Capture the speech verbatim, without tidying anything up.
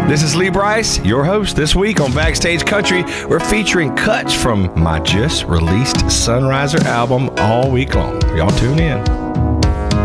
This is Lee Brice, your host. This week on Backstage Country, we're featuring cuts from my just released Sunriser album all week long. Y'all tune in.